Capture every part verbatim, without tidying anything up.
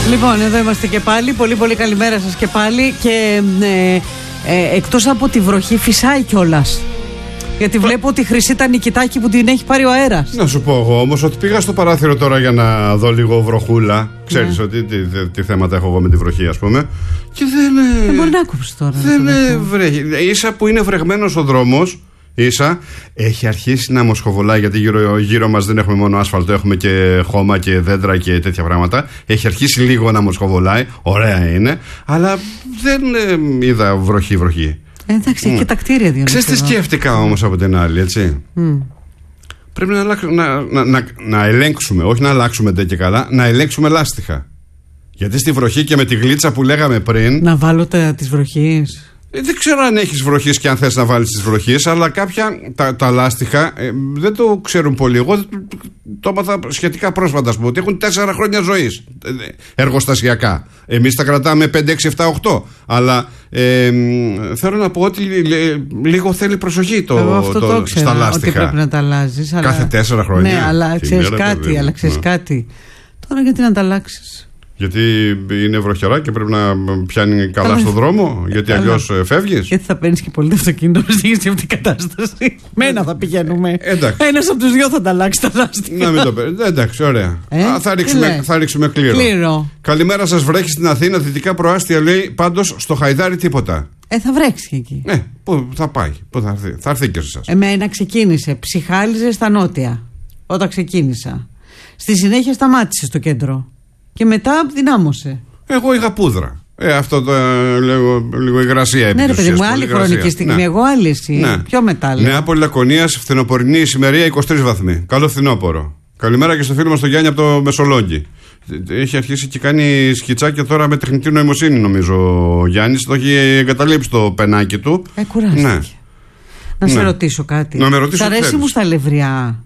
Λοιπόν, εδώ είμαστε και πάλι. Πολύ πολύ καλημέρα σας και πάλι. Και ε, ε, εκτός από τη βροχή φυσάει κιόλας. Γιατί βλέπω ότι η Χρυσή τα νικητάκι που την έχει πάρει ο αέρας. Να σου πω εγώ όμως ότι πήγα στο παράθυρο τώρα για να δω λίγο βροχούλα. Ξέρεις ναι. ότι τι, τι, τι θέματα έχω εγώ με τη βροχή, ας πούμε. Και δεν. Δεν μπορεί να άκουψε τώρα. Δεν βρέχει. Ίσα που είναι βρεγμένος ο δρόμος, ίσα έχει αρχίσει να μοσχοβολάει. Γιατί γύρω, γύρω μας δεν έχουμε μόνο άσφαλτο, έχουμε και χώμα και δέντρα και τέτοια πράγματα. Έχει αρχίσει λίγο να μοσχοβολάει. Ωραία είναι. Αλλά δεν ε, είδα βροχή-βροχή. Εντάξει, mm. και τα κτίρια διότι. Ξέρεις τι σκέφτηκα όμως από την άλλη, έτσι. Mm. Πρέπει να, να, να, να, να ελέγξουμε, όχι να αλλάξουμε ντε και καλά, να ελέγξουμε λάστιχα. Γιατί στη βροχή και με τη γλίτσα που λέγαμε πριν. Να βάλω τα της βροχής. Ε, δεν ξέρω αν έχεις βροχής και αν θες να βάλεις τις βροχής, αλλά κάποια τα, τα λάστιχα ε, δεν το ξέρουν πολύ. Εγώ το έμαθα σχετικά πρόσφατα, πούμε, ότι έχουν τέσσερα χρόνια ζωής ε, εργοστασιακά. Εμείς τα κρατάμε πέντε, έξι, επτά, οκτώ. Αλλά ε, θέλω να πω ότι ε, λίγο θέλει προσοχή το, Εγώ αυτό το, το ξέρα, στα λάστιχα. ότι πρέπει να τα αλλάζεις. Αλλά... Κάθε τέσσερα χρόνια. Ναι, αλλά ξέρεις κάτι, παιδί, αλλά ξέρεις ναι. κάτι. Τώρα γιατί να τα αλλάξεις. Γιατί είναι βροχερά και πρέπει να πιάνει καλά Καλώς. στον δρόμο, γιατί αλλιώς φεύγεις. Γιατί θα παίρνεις και πολύ το αυτοκίνητο να στείλεις σε αυτήν την κατάσταση. Μένα θα πηγαίνουμε. Ένας από τους δυο θα τα αλλάξει τα λάστιχα. Να μην το παίρνεις. Εντάξει, ωραία. Ε, Α, θα, ρίξουμε, θα ρίξουμε κλήρο. κλήρο. Καλημέρα σας, βρέχει στην Αθήνα, δυτικά προάστια λέει, πάντως στο Χαϊδάρι τίποτα. Ε, θα βρέξει εκεί. Ε, πού θα πάει, πού θα έρθει, θα έρθει και σε εσάς. Εμένα ξεκίνησε, ψυχάλιζε στα νότια όταν ξεκίνησα. Στη συνέχεια σταμάτησε στο κέντρο. Και μετά δυνάμωσε. Εγώ είχα πούδρα. Ε, αυτό το ε, λίγο, λίγο υγρασία επί Ναι, ρε παιδί μου, άλλη χρονική στιγμή. Ναι. Εγώ άλλη εσύ. Ναι. Πιο μετά. Λέω. Νεάπολη Λακωνίας, φθινοπορεινή ησημερία είκοσι τρεις βαθμοί. Καλό φθινόπωρο. Καλημέρα και στο φίλο μας τον Γιάννη από το Μεσολόγγι. Έχει αρχίσει και κάνει σκιτσάκια τώρα με τεχνητή νοημοσύνη, νομίζω ο Γιάννης. Το έχει εγκαταλείψει το πενάκι του. Ε, κουράστηκε. Ναι. Να ναι. σε ρωτήσω κάτι. Να με ρωτήσω. Σ' αρέσει μου στα λευριά.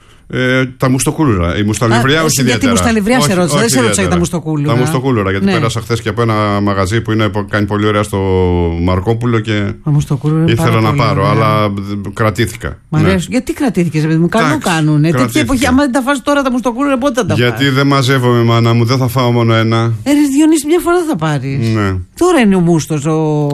Ε, τα μουστοκούλουρα. Η μουσταλευριά όχι ιδιαίτερα. Γιατί η μουσταλευριά σε ρώτησα, δεν σε ρώτησα για τα μουστοκούλουρα. Τα μουστοκούλουρα, γιατί ναι. πέρασα χθες και από ένα μαγαζί που είναι, κάνει πολύ ωραία στο Μαρκόπουλο και ήθελα να πάρω, ωραία. Αλλά κρατήθηκα. Μ' αρέσουν. Ναι. Γιατί κρατήθηκες, παιδί μου, καλό κάνουν. Τέτοια εποχή, άμα δεν τα φας τώρα τα μουστοκούλουρα, πότε θα τα φας. Γιατί δεν μαζεύομαι, μάνα μου, δεν θα φάω μόνο ένα. Ε, Διονύση, μια φορά θα πάρεις. Ναι. Τώρα είναι ο μούστος,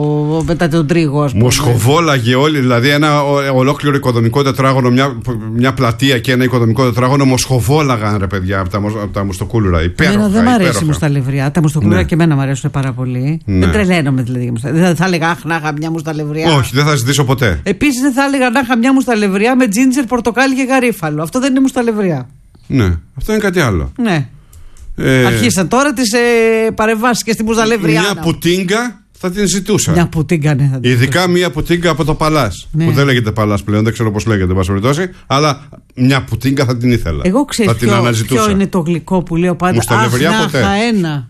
ο μετά τον τρίγο, ας πούμε. Μοσχοβόλαγε όλοι, δηλαδή ένα ολόκληρο οικοδομικό τετράγωνο, μια πλατεία και ένα οικοδομικό τετράγωνο μοσχοβόλαγαν ρε παιδιά από τα, από τα μουστοκούλουρα. Υπέροχα. Εμένα δεν μ' αρέσει η μουσταλευριά. Τα μουστοκούλουρα ναι. και εμένα μου αρέσουν πάρα πολύ. Ναι. Δεν τρελαίνομαι δηλαδή. Δεν θα έλεγα αχ να είχα μια μουσταλευριά. Όχι, δεν θα ζητήσω ποτέ. Επίσης δεν θα έλεγα να είχα μια μουσταλευριά με τζίντζερ, πορτοκάλι και γαρίφαλο. Αυτό δεν είναι μουσταλευριά. Ναι, αυτό είναι κάτι άλλο. Ναι. Ε... Αρχίσαν τώρα τις ε, παρεμβάσεις και στη μουσταλευριά. Μια πουτίνγκα. Θα την ζητούσα. Μια πουτίνγκα, ναι. Θα την Ειδικά ζητούσα. Μια πουτίνγκα από το Παλάς. Ναι. Που δεν λέγεται Παλάς πλέον, δεν ξέρω πώς λέγεται, εν περιπτώσει. Αλλά μια πουτίνγκα θα την ήθελα. Εγώ ξέρω ποιο, ποιο είναι το γλυκό που λέω πάντα. Μουσταλευριά ποτέ. Ένα.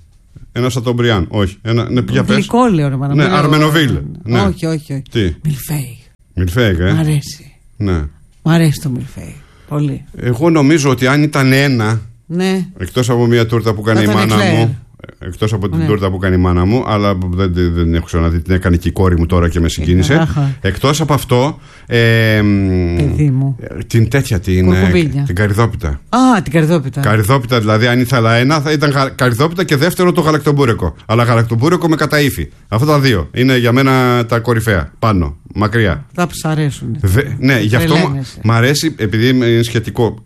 Ένα Σατομπριάν. Όχι. Ένα, ναι, πια πες. Γλυκό λέω, ρε, ναι, Αρμενοβίλ. Ναι. Όχι, όχι, όχι. Τι. Μιλφέιγ. Μιλφέιγ, ε. Μ' αρέσει. Ναι. Μ' αρέσει το μιλφέιγ. Πολύ. Εγώ νομίζω ότι αν ήταν ένα. Ναι. Εκτός από μια τούρτα που κάνει η μάνα μου. Εκτός από την ναι. τούρτα που κάνει η μάνα μου, αλλά δεν, δεν έχω ξαναδεί, την έκανε και η κόρη μου τώρα και με συγκίνησε. Εκτός από αυτό, ε, μου. την τέτοια, την, την καρυδόπιτα. Α, την καρυδόπιτα. Καρυδόπιτα, δηλαδή αν ήθελα ένα, θα ήταν καρυδόπιτα και δεύτερο το γαλακτομπούρεκο. Αλλά γαλακτομπούρεκο με καταήφι. Αυτά τα δύο είναι για μένα τα κορυφαία. Πάνω, μακριά. Θα ψ' αρέσουν. Δε, ναι, γι' αυτό μ' αρέσει, επειδή είναι σχετικό.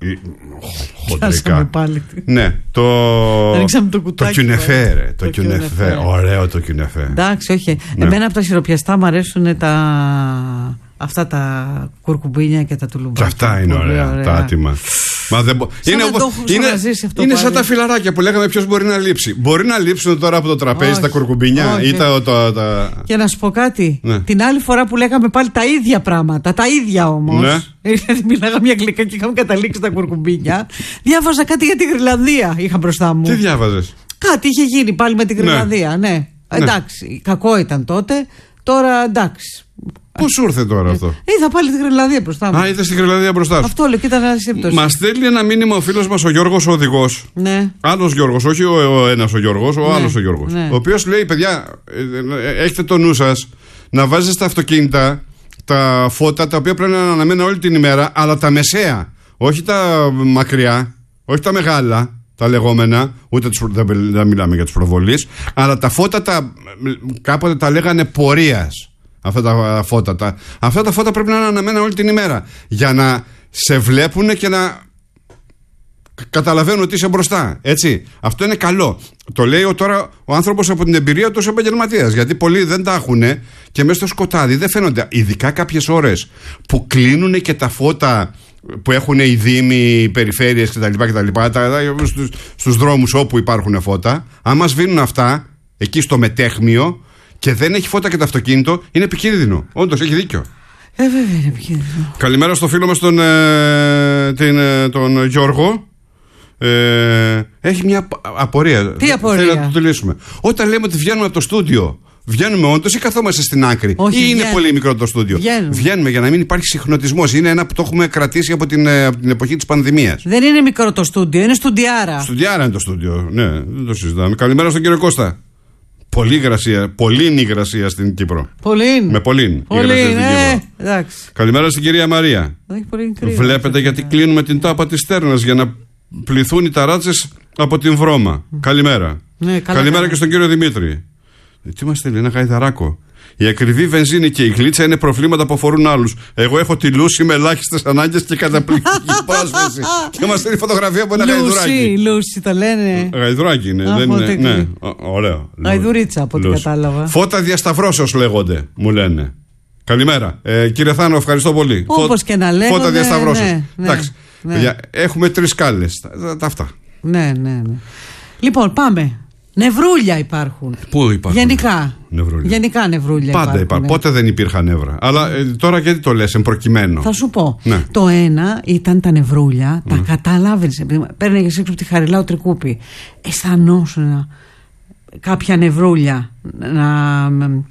Χοντρικά. Πάλι. Ναι, το. Το κουτάκι. Το κιουνεφέ, ρε. Το κιουνεφέ. Ωραίο το κιουνεφέ. Εντάξει, όχι. Ναι. Εμένα από τα σιροπιαστά μου αρέσουν τα. Αυτά τα κουρκουμπίνια και τα τουλουμπάκια. Και αυτά είναι ωραία, ωραία, τα άτιμα. Μα δεν μπο... Είναι, όπως... είναι, είναι σαν τα φιλαράκια που λέγαμε ποιος μπορεί να λείψει. Μπορεί να λείψουν τώρα από το τραπέζι όχι, τα κουρκουμπίνια όχι. Ή τα, τα, τα... Και να σου πω κάτι. Ναι. Την άλλη φορά που λέγαμε πάλι τα ίδια πράγματα, τα ίδια όμως. Ναι. Μιλάγαμε αγγλικά και είχαμε καταλήξει τα κουρκουμπίνια. Διάβαζα κάτι για τη Γρυλανδία. Είχα μπροστά μου. Τι διάβαζες? Κάτι είχε γίνει πάλι με τη Γρυλανδία. Ναι. ναι. Εντάξει, κακό ήταν τότε. Τώρα εντάξει. Πώς σου ήρθε τώρα αυτό? Είδα πάλι τη Γρυλανδία μπροστά μου. Α, είδα στη Γρυλανδία μπροστά σου. Αυτό λέω και ήταν ένα σύμπτωση. Μας στέλνει ένα μήνυμα ο φίλος μας ο Γιώργος ο οδηγός. Ναι. Άλλος Γιώργος, όχι ο, ο ένας ο Γιώργος, ο ναι. άλλος ο Γιώργος. Ναι. Ο οποίος λέει: παιδιά, έχετε το νου σας να βάζετε στα αυτοκίνητα τα φώτα τα οποία πρέπει να αναμένουν όλη την ημέρα, αλλά τα μεσαία. Όχι τα μακριά, όχι τα μεγάλα. τα λεγόμενα, ούτε τους, δεν, δεν μιλάμε για τους προβολείς, αλλά τα φώτα τα, κάποτε τα λέγανε πορείας. Αυτά τα φώτα, τα, αυτά τα φώτα πρέπει να είναι αναμένα όλη την ημέρα για να σε βλέπουν και να καταλαβαίνουν ότι είσαι μπροστά. Έτσι. Αυτό είναι καλό. Το λέει ο, τώρα ο άνθρωπος από την εμπειρία του ως επαγγελματίας. Γιατί πολλοί δεν τα έχουν και μέσα στο σκοτάδι δεν φαίνονται. Ειδικά κάποιες ώρες που κλείνουν και τα φώτα που έχουν οι δήμοι, οι περιφέρειες κτλ. Στους, στους δρόμους όπου υπάρχουν φώτα. Άμα σβήνουν αυτά εκεί στο μετέχμιο και δεν έχει φώτα και το αυτοκίνητο, είναι επικίνδυνο. Όντως, έχει δίκιο. Ε, βέβαια είναι επικίνδυνο. Καλημέρα στο φίλο μας τον, ε, την, ε, τον Γιώργο. Ε, έχει μια απορία. Τι απορία? Θέλω να το λύσουμε. Όταν λέμε ότι βγαίνουμε από το στούντιο, βγαίνουμε όντως ή καθόμαστε στην άκρη? Όχι, ή είναι βγαίνουμε. πολύ μικρό το στούντιο? Βγαίνουμε. Βγαίνουμε για να μην υπάρχει συγχρονισμός. Είναι ένα που το έχουμε κρατήσει από την, από την εποχή της πανδημίας. Δεν είναι μικρό το στούντιο, είναι στουντιάρα. Στουντιάρα είναι το στούντιο. Ναι, δεν το συζητάμε. Καλημέρα στον κύριο Κώστα. Πολύ υγρασία, πολύ υγρασία στην Κύπρο. Πολύ. Με πολύ Πολύ, υγρασία στην ναι. Κύπρο. Εντάξει. Καλημέρα στην κυρία Μαρία. Έχει πολύ κρύο. Βλέπετε γιατί κλείνουμε την τάπα της Στέρνας για να πληθούν οι ταράτσες από την βρώμα. Mm. Καλημέρα. Ναι, καλά, Καλημέρα καλά. και στον κύριο Δημήτρη. Τι μας θέλει, ένα γαϊδαράκο. Η ακριβή βενζίνη και η γλίτσα είναι προβλήματα που αφορούν άλλους. Εγώ έχω τη Λούση με ελάχιστες ανάγκες και καταπληκτική πρόσφαση. Και μας θέλει φωτογραφία από ένα γαϊδουράκι. Λούση, Λούση το λένε. Γαϊδουράκι είναι. Α, δεν είναι. τι Ναι, κλείνει. ωραίο. Γαϊδουρίτσα από ό,τι Λούση. κατάλαβα. Φώτα διασταυρώσεως λέγονται, μου λένε. Καλημέρα. Ε, κύριε Θάνο, ευχαριστώ πολύ. Όπως και να λέγονται. Φώτα διασταυρώσεως. Ναι, ναι, Εντάξει. ναι. Παιδιά, έχουμε τρεις σκάλες. Τα, τα αυτά. Ναι, ναι, ναι. Λοιπόν, πάμε. Νευρούλια υπάρχουν. Πού υπάρχουν? Γενικά. Νευρούλια. Γενικά νευρούλια Πάντα υπάρχουν. υπάρχουν. Πότε δεν υπήρχαν νεύρα. Αλλά ε, τώρα γιατί το λες, εμπροκειμένο? Θα σου πω. Ναι. Το ένα ήταν τα νευρούλια, τα καταλάβαινες. Παίρνει έξω από τη Χαριλάου Τρικούπη. Αισθανόσουν κάποια νευρούλια να.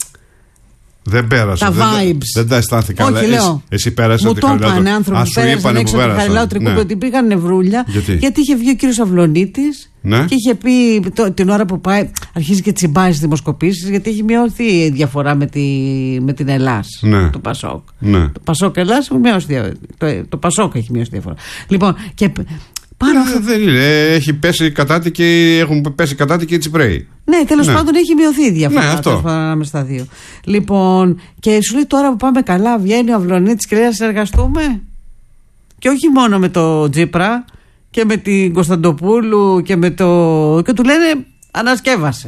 Δεν πέρασε. Τα δεν, vibes. Δεν τα αισθάνθηκα. Όχι, αλλά λέω. εσύ, εσύ πέρασε. Μου το είπαν άνθρωποι που πέρασαν έξω από τη Χαριλάου Τρικούπη, ναι. ότι υπήρχαν νευρούλια. Γιατί? Γιατί είχε βγει ο κύριος Αυλωνίτης. Ναι. Και είχε πει το, την ώρα που πάει, αρχίζει και τσιμπάει στις δημοσκοπήσεις, γιατί έχει μειωθεί η διαφορά με, τη, με την Ελλάς. Ναι. Το Πασόκ. Ναι. Το Πασόκ Ελλάς έχει μειώσει διαφορά. Το, το Πασόκ έχει μειώσει διαφορά. Λοιπόν, και πάνω. Ε, δεν είναι. Έχει πέσει κατάτι και έχουν πέσει κατάτι και οι Τσιπρέοι. Ναι, τέλος Ναι. πάντων έχει μειωθεί η διαφορά. Ναι, αυτό. Τέλος πάντων, ανάμεσα στα δύο. Λοιπόν, και σου λέει τώρα που πάμε καλά, βγαίνει ο Αυλωνίτης και λέει να συνεργαστούμε. Και όχι μόνο με το Τζίπρα και με την Κωνσταντοπούλου και με το. Και του λένε ανασκεύασε.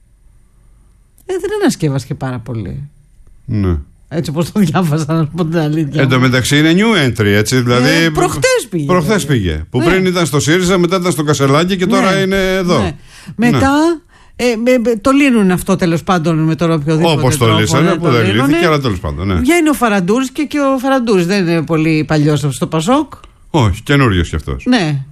Ε, δεν ανασκεύασε και πάρα πολύ. Ναι. Έτσι όπως το διάβασα, να σου πω την αλήθεια. Εν τω μεταξύ είναι new entry, έτσι. Δηλαδή, Ε, προχτές πήγε. Προχτές πήγε. Που Ναι. πριν ήταν στο ΣΥΡΙΖΑ, μετά ήταν στο Κασελάκι και τώρα Ναι. είναι εδώ. Ναι. Μετά. Ε, με, με, το λύνουν αυτό τέλος πάντων με τον οποιοδήποτε Όπως το τρόπο, λύσανε, ναι, που το δεν λύνουνε. λύθηκε, αλλά τέλος πάντων. Ναι. Βγαίνει ο Φαραντούρης και, και ο Φαραντούρης δεν είναι πολύ παλιός στο Πασόκ. Όχι, καινούριος κι αυτός. Ναι.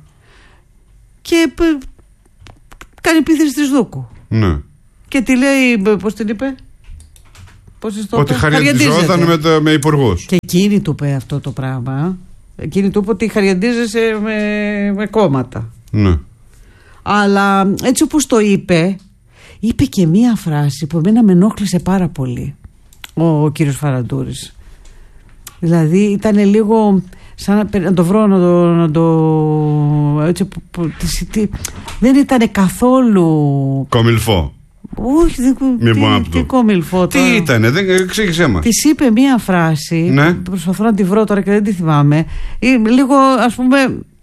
Και π, κάνει επίθεση της Δούκου. Ναι. Και τη λέει, πώς την είπε, πώς της το Ότι είπε? χαριαντιζόταν με, το- με υπουργούς. Και εκείνη του είπε αυτό το πράγμα. Εκείνη του είπε ότι χαριαντίζεσαι με, με κόμματα. Ναι. Αλλά έτσι όπως το είπε, είπε και μία φράση που εμένα με ενόχλησε πάρα πολύ ο, ο κύριος Φαραντούρης. Δηλαδή ήταν λίγο σαν να, να το βρω να το, να το έτσι, που, που, τι, τι, δεν ήταν καθόλου. Κομιλφό. Όχι, δεν, Μη τι, πω απ' τι το. κομιλφό Τι τώρα. ήτανε, δεν εξήγησέ μας. Της είπε μία φράση, Ναι. προσπαθώ να τη βρω τώρα και δεν τη θυμάμαι, ή, λίγο ας πούμε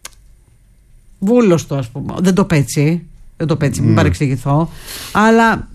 βούλωστο, ας πούμε, δεν το πέτσι, δεν το πέτσι, μην Ναι. παρεξηγηθώ, αλλά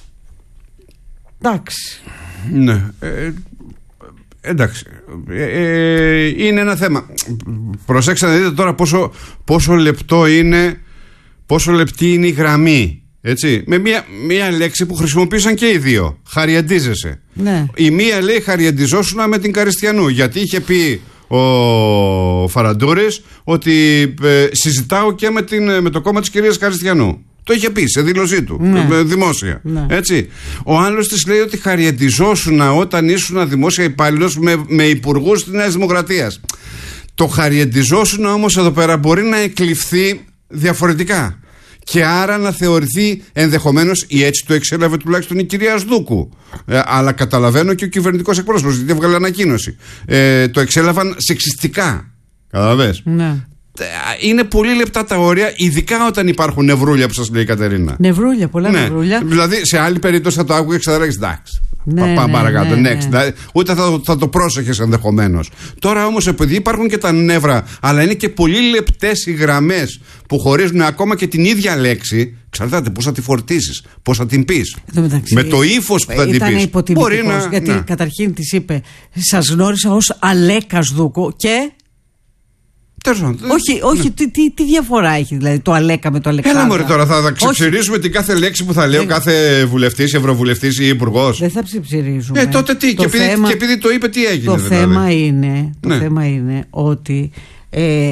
εντάξει. Ναι. Ε, εντάξει. Ε, ε, είναι ένα θέμα. Προσέξτε να δείτε τώρα πόσο, πόσο λεπτό είναι, πόσο λεπτή είναι η γραμμή. Έτσι, με μία, μία λέξη που χρησιμοποίησαν και οι δύο. Χαριαντίζεσαι. Ναι. Η μία λέει χαριαντιζόσουνα με την Καριστιανού. Γιατί είχε πει ο Φαραντούρης ότι ε, συζητάω και με, την, με το κόμμα της κυρίας Καριστιανού. Το είχε πει σε δήλωσή του, Ναι. ε, δημόσια. Ναι. Έτσι. Ο άλλος της λέει ότι χαριαντιζόσουνα όταν ήσουν δημόσια υπάλληλος με, με υπουργούς της Νέας Δημοκρατίας. Το χαριαντιζόσουνα όμως εδώ πέρα μπορεί να εκλειφθεί διαφορετικά. Και άρα να θεωρηθεί ενδεχομένως, ή έτσι το εξέλαβε τουλάχιστον η κυρία Σδούκου. Ε, αλλά καταλαβαίνω και ο κυβερνητικός εκπρόσωπος, γιατί έβγαλε ανακοίνωση. Ε, το εξέλαβαν σεξιστικά. Καταλαβες. Ναι. είναι πολύ λεπτά τα όρια, ειδικά όταν υπάρχουν νευρούλια που σας λέει η Κατερίνα. Νευρούλια, πολλά ναι. νευρούλια. Δηλαδή σε άλλη περίπτωση θα το άκουγε και θα λέγεις εντάξει. Ναι, πάμε ναι, παρακάτω. Ναι, next. ναι. Ούτε θα, θα το πρόσεχες ενδεχομένως. Τώρα όμως, επειδή υπάρχουν και τα νεύρα, αλλά είναι και πολύ λεπτές οι γραμμές που χωρίζουν ακόμα και την ίδια λέξη, εξαρτάται πώς θα τη φορτίσεις, πώς θα την πεις. Μεταξύ, με το ύφος που θα την πεις. Μπορεί να. Γιατί ναι. καταρχήν της είπε, σας γνώρισα ως Αλέκας Δούκο και. Όχι, όχι, ναι. τι, τι, τι διαφορά έχει δηλαδή το Αλέκα με το Αλεξάνδρα. Έλα μωρέ τώρα, θα, θα ξεψηρίσουμε την κάθε λέξη που θα λέω δεν... κάθε βουλευτής, ευρωβουλευτής ή υπουργός. Δεν θα ψηφιρίζουμε. Ε, τότε τι, και επειδή, θέμα... και επειδή το είπε, τι έγινε. Το, δηλαδή. θέμα, είναι, το ναι. θέμα είναι ότι ε,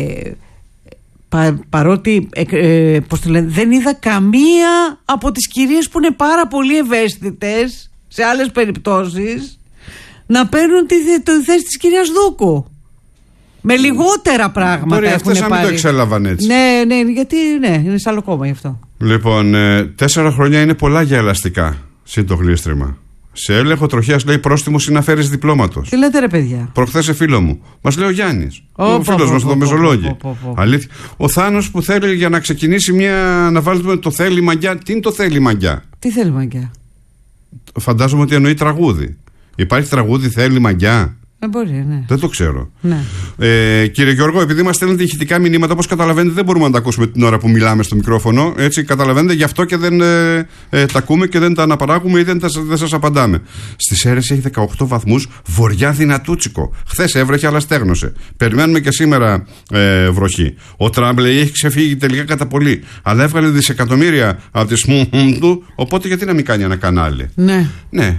πα, παρότι ε, ε, πώς το λένε, δεν είδα καμία από τις κυρίες που είναι πάρα πολύ ευαίσθητες σε άλλες περιπτώσεις να παίρνουν τη, τη θέση της κυρίας Δούκου. Με λιγότερα πράγματα. Μπορεί αυτές να μην το εξέλαβαν έτσι. Ναι, ναι, γιατί ναι, είναι σε άλλο κόμμα γι' αυτό. Λοιπόν, ε, τέσσερα χρόνια είναι πολλά για ελαστικά. Συν το γλίστριμα. Σε έλεγχο τροχέας λέει πρόστιμο συναφέρεις διπλώματος. Τι λέτε ρε παιδιά. Προχθές σε φίλο μου. Μας λέει ο Γιάννης. Ο φίλος μας το Μεζολόγι. Αλήθεια. Ο Θάνος που θέλει για να ξεκινήσει μια. Να βάλουμε το θέλει μαγιά. Τι είναι το θέλει μαγιά. Τι θέλει μαγιά. Φαντάζομαι ότι εννοεί τραγούδι. Υπάρχει τραγούδι θέλει μαγιά. Ε, μπορεί, ναι. Δεν το ξέρω. Ναι. Ε, κύριε Γιώργο, επειδή μας στέλνετε ηχητικά μηνύματα, όπως καταλαβαίνετε, δεν μπορούμε να τα ακούσουμε την ώρα που μιλάμε στο μικρόφωνο. Έτσι, καταλαβαίνετε, γι' αυτό και δεν ε, ε, τα ακούμε και δεν τα αναπαράγουμε ή δεν, τα, δεν σας απαντάμε. Στη Σέρεση έχει δεκαοκτώ βαθμούς, βορειά δυνατούτσικο. Χθες έβρεχε, αλλά στέγνωσε. Περιμένουμε και σήμερα ε, βροχή. Ο Τραμπ λέει έχει ξεφύγει τελικά κατά πολύ. Αλλά έβγαλε δισεκατομμύρια από τη σμουμ του, οπότε γιατί να μην κάνει ένα κανάλι. Ναι. Ναι.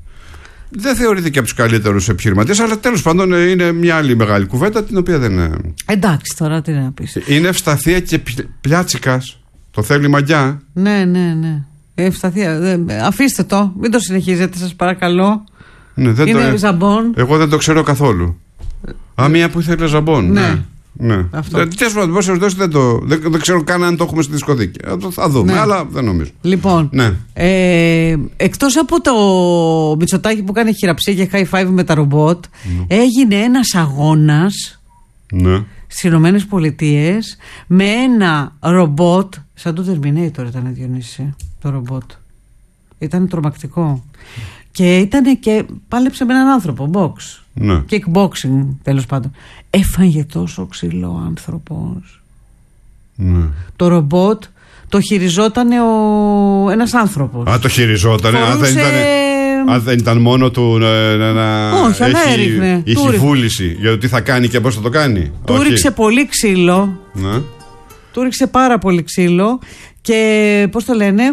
Δεν θεωρείται και από τους καλύτερους επιχειρηματίες, αλλά τέλος πάντων είναι μια άλλη μεγάλη κουβέντα την οποία δεν. Εντάξει, τώρα τι να πεις. Είναι ευσταθία και πλιάτσικας. Το θέλει μαγιά. Ναι, ναι, ναι. Ευσταθία. Αφήστε το. Μην το συνεχίζετε, σας παρακαλώ. Ναι, δεν είναι το... ζαμπόν. Εγώ δεν το ξέρω καθόλου. Α, μία που ήθελε ζαμπόν. Ναι. ναι. Ναι. Τέλος πάντων, δεν, το, δεν, δεν ξέρω καν αν το έχουμε στη δισκοθήκη. Θα δούμε, ναι. αλλά δεν νομίζω. Λοιπόν, ναι. ε, εκτός από το Μητσοτάκη που κάνει χειραψία και high five με τα ρομπότ, ναι. έγινε ένας αγώνας ναι. στις Ηνωμένες Πολιτείες με ένα ρομπότ. Σαν το Terminator ήταν, Διονύση, το ρομπότ. Ήταν τρομακτικό. Και ήταν και πάλεψε με έναν άνθρωπο, box. Ναι. Kickboxing, τέλος πάντων. Έφαγε τόσο ξύλο ο άνθρωπος. Ναι. Το ρομπότ το χειριζόταν ο... ένας άνθρωπος. Α, το χειριζόταν. Φορούσε... Αν, δεν ήταν, αν δεν ήταν μόνο του να, να, να όχι, αλλά έχει, έριχνε. Είχε του... βούληση για το τι θα κάνει και πώς θα το κάνει. Του όχι. ρίξε πολύ ξύλο. Ναι. Του ρίξε πάρα πολύ ξύλο. Και πώς το λένε.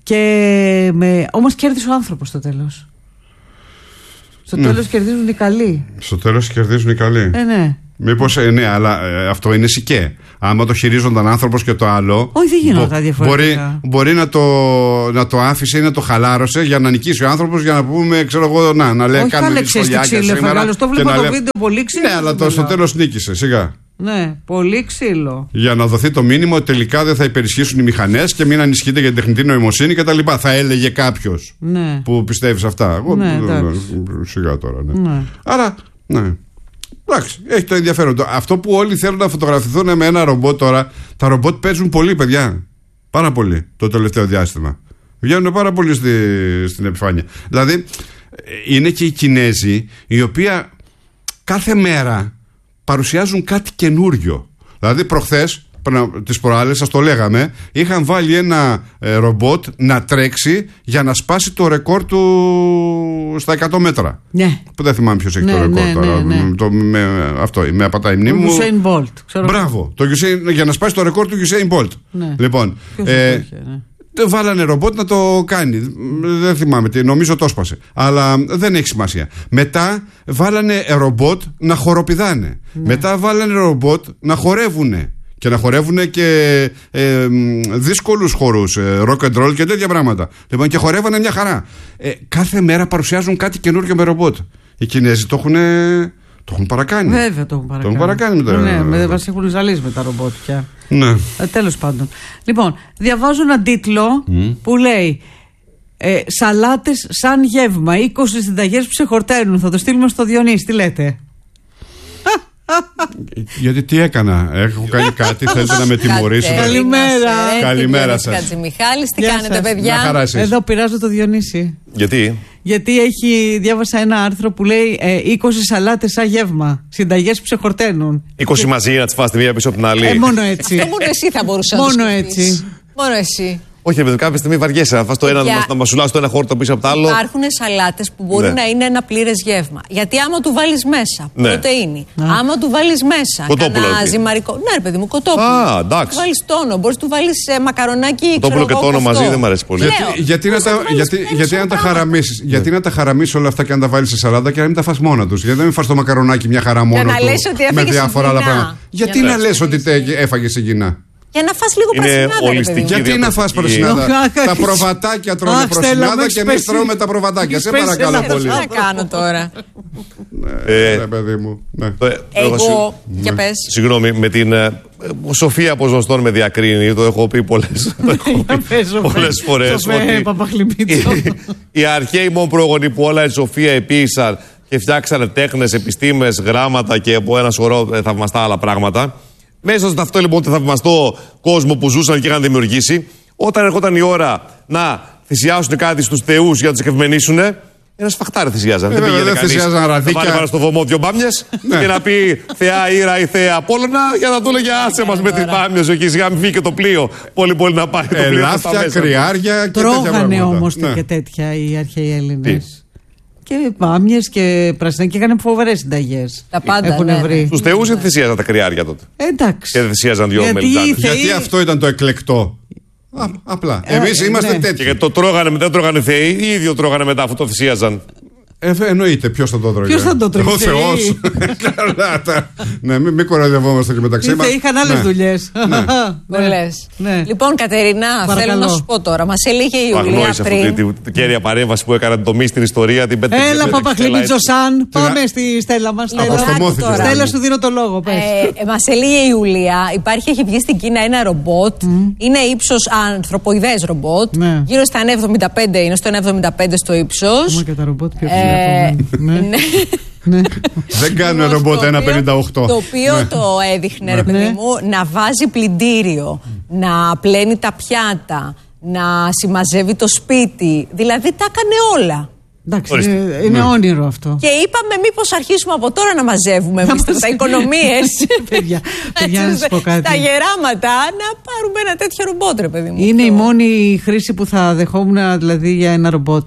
Και με... όμως κέρδισε ο άνθρωπος στο τέλος. Στο ναι. τέλος κερδίζουν οι καλοί. Στο τέλος κερδίζουν οι καλοί. Ε, ναι. Μήπως, ε, ναι, αλλά ε, αυτό είναι σικέ. Άμα το χειρίζονταν άνθρωπος και το άλλο. Όχι, δεν γίνονταν διαφορετικά. Μπορεί, μπορεί να, το, να το άφησε ή να το χαλάρωσε για να νικήσει ο άνθρωπος, για να πούμε, ξέρω εγώ, να, να λέει κάνουμε δυσκολιά και σήμερα. Το βλέπω το βίντεο πολύ ξύλο. Ναι, αλλά το, στο τέλος νίκησε, σιγά. Ναι, πολύ ξύλο. Για να δοθεί το μήνυμα ότι τελικά δεν θα υπερισχύσουν οι μηχανές και μην ανησυχείτε για την τεχνητή νοημοσύνη κτλ. Θα έλεγε κάποιος ναι. που πιστεύει σε αυτά. Εγώ, ναι, σιγά τώρα. Ναι. Ναι. Άρα, ναι. Εντάξει, έχει το ενδιαφέρον. Αυτό που όλοι θέλουν να φωτογραφηθούν με ένα ρομπότ τώρα, τα ρομπότ παίζουν πολύ, παιδιά. Πάρα πολύ το τελευταίο διάστημα. Βγαίνουν πάρα πολύ στη, στην επιφάνεια. Δηλαδή, είναι και οι Κινέζοι, οι οποίοι κάθε μέρα παρουσιάζουν κάτι καινούριο. Δηλαδή, προχθές, τις προάλλες, σας το λέγαμε, είχαν βάλει ένα ε, ρομπότ να τρέξει για να σπάσει το ρεκόρ του στα εκατό μέτρα. Ναι. Που δεν θυμάμαι ποιος έχει ναι, το ρεκόρ ναι, τώρα. Ναι, ναι. Το, με, αυτό, με απατάει η μνήμη μου. Το Usain Bolt. Μπράβο. Το Usain, για να σπάσει το ρεκόρ του Usain Bolt. Ναι. Λοιπόν. Ε, είχε, ναι. Βάλανε ρομπότ να το κάνει. Δεν θυμάμαι τι, νομίζω το έσπασε. Αλλά δεν έχει σημασία. Μετά βάλανε ρομπότ να χοροπηδάνε. Ναι. Μετά βάλανε ρομπότ να χορεύουνε. Και να χορεύουν και ε, δύσκολους χορούς, ε, rock and roll και τέτοια πράγματα. Λοιπόν, και χορεύανε μια χαρά. Ε, κάθε μέρα παρουσιάζουν κάτι καινούργιο με ρομπότ. Οι Κινέζοι το έχουν, το έχουν παρακάνει. Βέβαια το έχουν παρακάνει. Το έχουν παρακάνει με τα ρομπότ. Ναι, μας έχουν ζαλίσει με τα ρομπότ πια. Ναι. Ε, τέλος πάντων. Λοιπόν, διαβάζω έναν τίτλο mm. που λέει ε, σαλάτες σαν γεύμα, είκοσι συνταγές που σε χορταίνουν. Θα το στείλουμε στο Διονύση, τι λέτε? Γιατί τι έκανα, έχω κάνει κάτι, θέλετε να με τιμωρήσετε? Καλημέρα. Καλημέρα σας. Κατζημιχάλης, τι κάνετε παιδιά? Εδώ πειράζω το Διονύση. Γιατί? Γιατί έχει, διάβασα ένα άρθρο που λέει ε, είκοσι σαλάτες σαν γεύμα. Συνταγές που ξεχορταίνουν. είκοσι μαζί να τις φας τη μία πίσω από την άλλη. Ε, μόνο έτσι. Αυτό μόνο εσύ θα μπορούσα να Μόνο το έτσι. Μόνο εσύ. Όχι, ρε παιδί, κάποια στιγμή βαριέσαι να φας το ένα, Για... να μασουλάς το ένα χόρτο πίσω από το άλλο. Υπάρχουν σαλάτες που μπορεί Ναι. να είναι ένα πλήρες γεύμα. Γιατί άμα του βάλεις μέσα Ναι. πρωτεΐνη, άμα του βάλεις μέσα Κοτόπουλο, κανένα δηλαδή. ζυμαρικό. Ναι, ρε παιδί μου, κοτόπουλο. Α, εντάξει. Του βάλεις τόνο, μπορείς του βάλεις ε, μακαρονάκι. Κοτόπουλο και τόνο μαζί δεν μ' αρέσει πολύ. Γιατί, Λέω, γιατί, να πώς θα τα, του βάλεις γιατί, περισσότερα γιατί να τα πράγματα. χαραμίσεις Γιατί να τα χαραμίσεις όλα αυτά και να τα βάλεις σε σαλάτα και να μην τα φας μόνα τους? Γιατί να μην φας το μακαρονάκι μια χαρά μόνο να του λες ότι με έφαγες διάφορα άλλα υγιεινά. πράγματα? Για Γιατί να να λες λες ότι τε- έφαγες υγιεινά? Για να φας λίγο Είναι πρασινάδα, ρε παιδί ολιστική μου. διατροφή. Γιατί να φας πρασινάδα? Αχ, Τα αχ, προβατάκια τρώνε αχ, Στέλλα, πρασινάδα μου και έχεις εμείς πέσει. τρώμε τα προβατάκια. Σε Έχεις πέσει παρακαλώ ένα πολύ. Τι να κάνω τώρα. Ε, Ναι, παιδί μου. Ναι. το- το έχω συ- Εγώ, για πες. Συγγνώμη, με την ε, Σοφία Ποζοστών με διακρίνει, το έχω πει πολλές πολλές φορές. ότι Παπαχλημίτσο. οι αρχαίοι μόνο πρόγονοι που όλα η Σοφία επίησαν και φτιάξανε τέχνες, επιστήμες, γράμματα και από ένα σωρό ε, θαυμαστά άλλα πράγματα. Μέσα σε αυτό λοιπόν το θαυμαστό κόσμο που ζούσαν και είχαν δημιουργήσει, όταν ερχόταν η ώρα να θυσιάσουν κάτι στους θεούς για να τους εκευμενήσουν, ένα σφαχτάρι θυσιάζαν. Ε, δεν βέβαια, πήγαινε δεν κανείς θυσιάζαν να ραδίκια. βάλει πάνω στο βωμό δυο μπάμιες και να πει Θεά Ήρα ή Θεά Απόλλωνα για να του έλεγε άσε μας με τις μπάμιες εκεί, σιγά μην φύγει και το πλοίο. Πολύ πολύ να πάει το πλοίο. στα Ελάφια, μέσα. κρυάρια και τέτοια Τρώγανε πράγματα. όμως Ναι. και τέτοια οι αρχαίοι Έλληνες. Και πάμιες και πρασινά και είχαν φοβερές συνταγές. Τα πάντα, Έχουν ναι, ναι. βρει. Τους θεούς δεν θυσιάζαν τα κρυάρια τότε. Εντάξει. Και δεν θυσιάζαν δυο Γιατί μελιτζάνες. οι θεοί- Γιατί αυτό ήταν το εκλεκτό. Α, απλά. Εμείς ε, είμαστε ναι. Και τέτοιοι. γιατί το τρώγανε, δεν τρώγανε θεοί, οι ίδιοι το τρώγανε μετά αφού το θυσίαζαν. Ε, εννοείται, ποιος θα το τρώγε? Ποιος θα το τρώγε? Ο Θεός. Καλά τα. Ναι, μην, μην κοροϊδευόμαστε και μεταξύ Οι μας. θεοί είχαν άλλες Ναι. δουλειές. Πολλές. Ναι. Λοιπόν, Κατερινά, Παρακαλώ. θέλω να σου πω τώρα. Μας έλεγε η Ιουλία Αγνόησε αυτή πριν. την την κέρια παρέμβαση που έκανα τομή στην ιστορία. Την πέτυχε. Έλα, Παπαχλημίτσο Σαν. Πάμε να- στη Στέλλα μας. Λοιπόν, Στέλλα. Αποστομώθηκε. τώρα. Στέλλα, σου δίνω το λόγο. Πες. Ε, Μας έλεγε η Ιουλία, υπάρχει, έχει βγει στην Κίνα ένα ρομπότ. Είναι ύψος ανθρωποειδές ρομπότ. Ναι. Γύρω στα ένα εβδομήντα πέντε είναι, στο ένα εβδομήντα πέντε στο ύψος. Μα και τα ρομπότ πιο Ε, ψηλά από μένα. Ναι. ναι. Ναι. Δεν κάνουν Λοιπόν, ρομπότ το ένα οποίο- πενήντα οκτώ. Το οποίο το έδειχνε, ρε παιδί Ναι. μου, να βάζει πλυντήριο, να πλένει τα πιάτα, να συμμαζεύει το σπίτι. Δηλαδή τα έκανε όλα. Εντάξει, Ορίστε. είναι, είναι όνειρο αυτό. Και είπαμε μήπως αρχίσουμε από τώρα να μαζεύουμε εμείς τα οικονομίες. Παιδιά, παιδιά, να σας πω κάτι. Τα γεράματα να πάρουμε ένα τέτοιο ρομπότ, ρε παιδί μου. Είναι η Το- μόνη χρήση που θα δεχόμουν δηλαδή για ένα ρομπότ.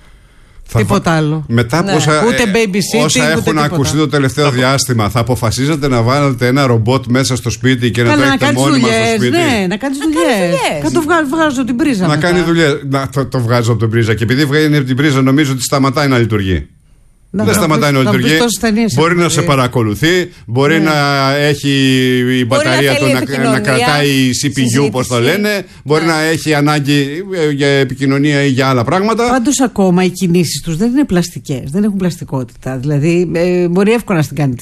Θα Τίποτα βα- άλλο. Μετά Ναι. από όσα, Ούτε ε, babysitting, όσα ούτε έχουν τίποτα. ακουστεί το τελευταίο διάστημα, θα αποφασίζετε να βάλετε ένα ρομπότ μέσα στο σπίτι και να Καλά, το να έχετε κάνεις μόνιμα στο δουλειές. σπίτι? Ναι, να κάνεις κάνεις δουλειές. δουλειές. Κάτω βγα- βγάζω την πρίζα. Να μετά. κάνει δουλειέ. Να το, το βγάζω από την πρίζα. Και επειδή βγαίνει από την πρίζα, νομίζω ότι σταματάει να λειτουργεί. Να- Δεν να σταματάει πεις- να να πεις λειτουργεί. τόσες ταινίες Μπορεί έχουμε να σε δει. παρακολουθεί, μπορεί Ναι. να έχει η μπαταρία να του θέλει να, επικοινωνία, να κρατάει σι πι γιου, όπως το συζήτηση. λένε. Μπορεί Ναι. να έχει ανάγκη ε, για επικοινωνία ή για άλλα πράγματα. Πάντως ακόμα οι κινήσεις τους δεν είναι πλαστικές, δεν έχουν πλαστικότητα. Δηλαδή ε, μπορεί εύκολα να την κάνει τη